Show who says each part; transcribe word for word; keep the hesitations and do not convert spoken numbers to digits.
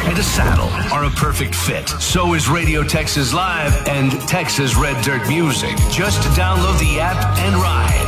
Speaker 1: and a saddle are a perfect fit. So is Radio Texas Live and Texas Red Dirt Music. Just download the app and ride.